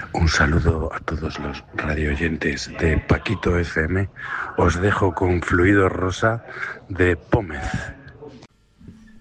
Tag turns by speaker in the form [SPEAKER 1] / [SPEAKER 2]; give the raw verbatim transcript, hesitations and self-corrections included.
[SPEAKER 1] Un saludo a todos los radioyentes de Paquito F M. Os dejo con Fluido Rosa de Pómez.